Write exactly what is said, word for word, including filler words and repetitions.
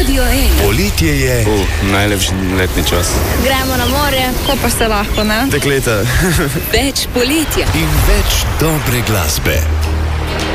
Radio ena. Poletje je. Uh, najlepši letni čas. Gremo na morje, ko pa se lahko, ne? Dekleta. Več poletja. In več dobre glasbe.